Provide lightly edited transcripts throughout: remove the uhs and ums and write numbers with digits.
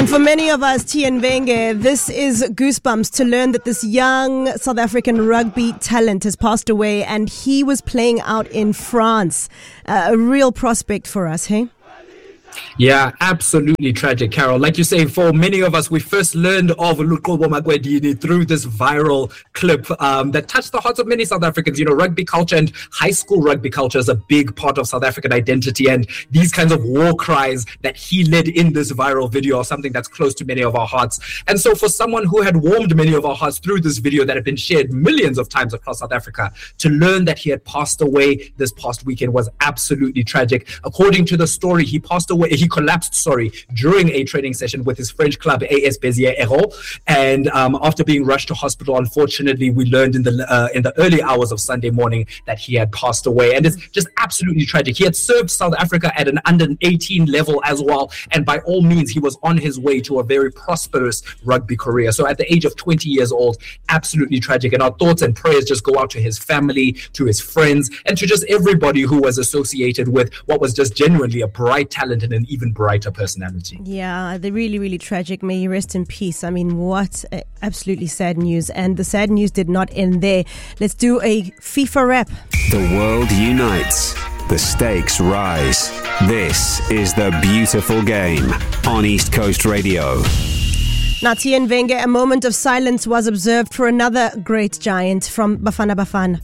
For many of us, Tian Venge, this is goosebumps to learn that this young South African rugby talent has passed away and he was playing out in France. A real prospect for us, hey? Yeah, absolutely tragic, Carol. Like you say, for many of us, we first learned of Luqobo Magwedini through this viral clip that touched the hearts of many South Africans. You know, rugby culture and high school rugby culture is a big part of South African identity, and these kinds of war cries that he led in this viral video are something that's close to many of our hearts. And so for someone who had warmed many of our hearts through this video that had been shared millions of times across South Africa, to learn that he had passed away this past weekend was absolutely tragic. According to the story, he collapsed during a training session with his French club AS Béziers Hérault, and after being rushed to hospital, unfortunately, we learned in the early hours of Sunday morning that he had passed away, and it's just absolutely tragic. He had served South Africa at an under 18 level as well, and by all means, he was on his way to a very prosperous rugby career. So at the age of 20 years old, absolutely tragic, and our thoughts and prayers just go out to his family, to his friends, and to just everybody who was associated with what was just genuinely a bright talent and an even brighter personality. Yeah, they're really, really tragic. May he rest in peace. I mean, what absolutely sad news. And the sad news did not end there. Let's do a FIFA wrap. The world unites. The stakes rise. This is The Beautiful Game on East Coast Radio. Now, Tian Venge, a moment of silence was observed for another great giant from Bafana Bafana.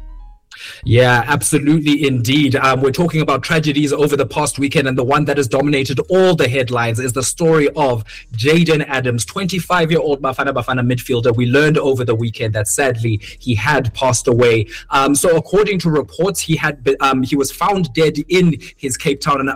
Yeah, absolutely indeed. We're talking about tragedies over the past weekend, and the one that has dominated all the headlines is the story of Jayden Adams, 25-year-old Bafana midfielder. We learned over the weekend that sadly he had passed away. So according to reports, he was found dead in his Cape Town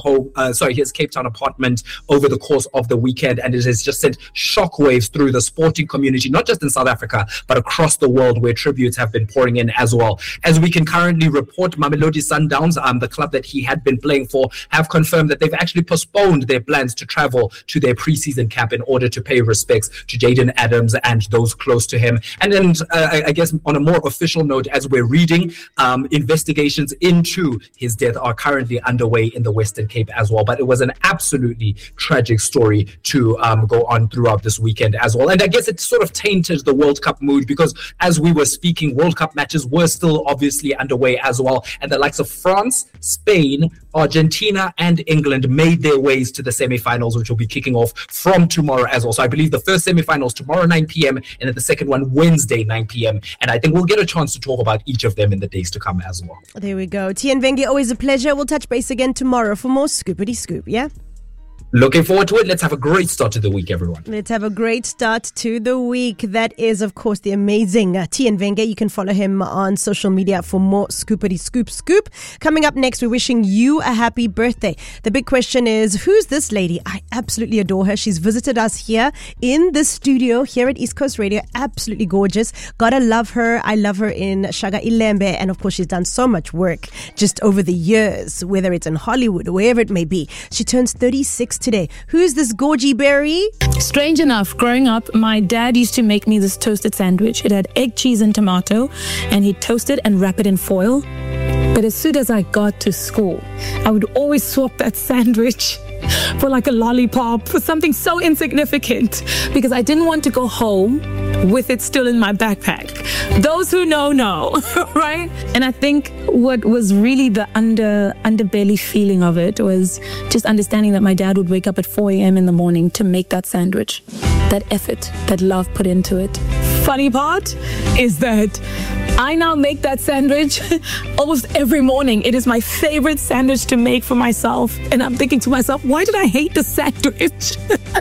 his Cape Town apartment over the course of the weekend, and it has just sent shockwaves through the sporting community, not just in South Africa, but across the world, where tributes have been pouring in as well. As we can currently report, Mamelodi Sundowns, the club that he had been playing for, have confirmed that they've actually postponed their plans to travel to their preseason camp in order to pay respects to Jayden Adams and those close to him. And then, I guess, on a more official note, as we're reading, investigations into his death are currently underway in the Western Cape as well. But it was an absolutely tragic story to go on throughout this weekend as well. And I guess it sort of tainted the World Cup mood, because as we were speaking, World Cup matches were still obviously underway as well, and the likes of France, Spain, Argentina and England made their ways to the semi-finals, which will be kicking off from tomorrow as well. So I believe the first semi-finals tomorrow 9 p.m. and then the second one Wednesday 9 p.m. and I think we'll get a chance to talk about each of them in the days to come as well. There we go. Tian Venge, always a pleasure. We'll touch base again tomorrow for more Scoopity Scoop, yeah? Looking forward to it. Let's have a great start to the week, everyone. Let's have a great start to the week. That is, of course, the amazing Tian Venge. You can follow him on social media for more Scoopity Scoop. Coming up next, we're wishing you a happy birthday. The big question is, who's this lady? I absolutely adore her. She's visited us here in the studio here at East Coast Radio. Absolutely gorgeous. Gotta love her. I love her in Shaga Ilembe. And of course, she's done so much work just over the years, whether it's in Hollywood or wherever it may be. She turns 36 today. Who's this Gorgie Berry? Strange enough, growing up, my dad used to make me this toasted sandwich. It had egg, cheese, and tomato, and he'd toast it and wrap it in foil. But as soon as I got to school, I would always swap that sandwich for like a lollipop, for something so insignificant, because I didn't want to go home with it still in my backpack. Those who know, right? And I think what was really the underbelly feeling of it was just understanding that my dad would wake up at 4 a.m. in the morning to make that sandwich. That effort, that love put into it. Funny part is that I now make that sandwich almost every morning. It is my favorite sandwich to make for myself. And I'm thinking to myself, why did I hate the sandwich?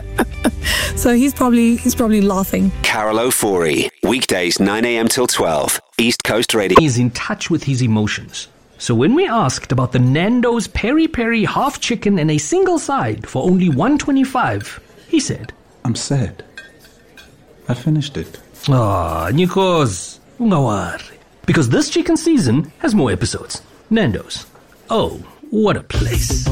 So he's probably laughing. Carol Ofori, weekdays 9 a.m. till 12, East Coast Radio. He's in touch with his emotions. So when we asked about the Nando's Peri Peri half chicken and a single side for only $1.25, he said, I'm sad. I finished it. Nikos, ungawari. Because this chicken season has more episodes. Nando's. Oh, what a place.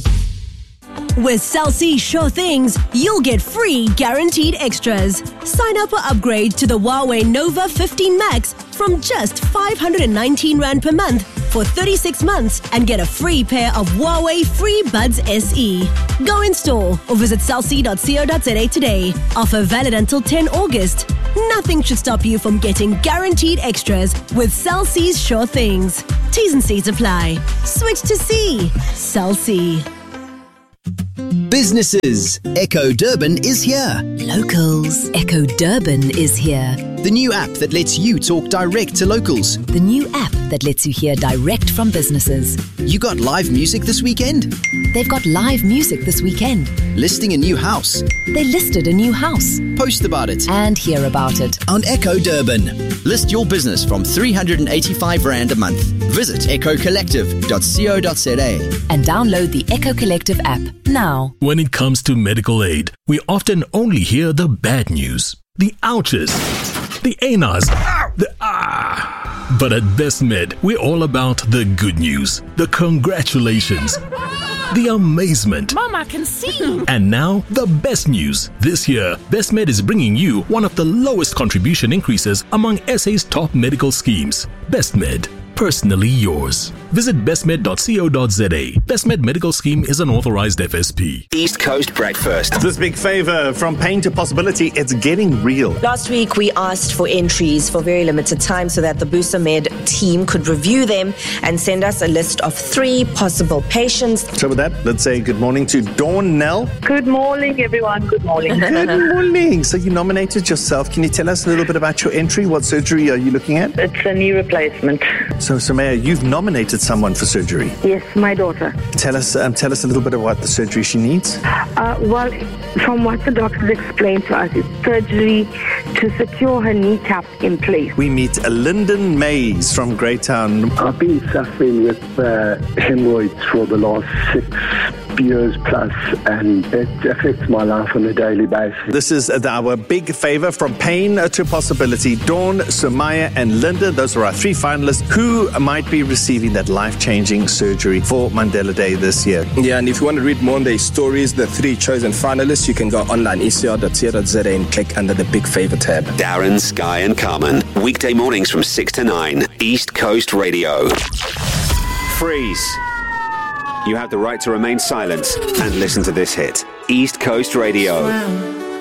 With Cell C Sure Things, you'll get free guaranteed extras. Sign up or upgrade to the Huawei Nova 15 Max from just 519 Rand per month for 36 months and get a free pair of Huawei FreeBuds SE. Go in store or visit cellc.co.za today. Offer valid until 10 August. Nothing should stop you from getting guaranteed extras with Cell C's Sure Things. T's and C's apply. Switch to C. Cell C. Businesses, Echo Durban is here. Locals, Echo Durban is here. The new app that lets you talk direct to locals. The new app that lets you hear direct from businesses. You got live music this weekend? They've got live music this weekend. Listing a new house? They listed a new house. Post about it. And hear about it. On Echo Durban. List your business from 385 Rand a month. Visit echocollective.co.za and download the Echo Collective app now. When it comes to medical aid, we often only hear the bad news. The ouches, the ANAs, the ah. But at Best Med, we're all about the good news, the congratulations, the amazement. Mom, I can see. And now, the best news. This year, Best Med is bringing you one of the lowest contribution increases among SA's top medical schemes. Best Med. Personally yours. Visit bestmed.co.za. Bestmed Medical Scheme is an authorized FSP. East Coast Breakfast. This big favor from pain to possibility, it's getting real. Last week, we asked for entries for very limited time so that the Busa Med team could review them and send us a list of 3 possible patients. So with that, let's say good morning to Dawn Nell. Good morning, everyone. Good morning. Good morning. So you nominated yourself. Can you tell us a little bit about your entry? What surgery are you looking at? It's a knee replacement. So, Samaya, you've nominated someone for surgery. Yes, my daughter. Tell us a little bit about the surgery she needs. Well, from what the doctors explained to us, it's surgery to secure her kneecap in place. We meet Lyndon Mays from Greytown. I've been suffering with hemorrhoids for the last 6 years plus, and it affects my life on a daily basis. This is our big favor from pain to possibility. Dawn, Sumaya, and Linda. Those are our 3 finalists who might be receiving that life-changing surgery for Mandela Day this year. Yeah, and if you want to read more on their stories, the 3 chosen finalists, you can go online, ecr.co.za, and click under the Big Favor tab. Darren, Sky, and Carmen. Weekday mornings from 6 to 9. East Coast Radio. Freeze. You have the right to remain silent and listen to this hit. East Coast Radio.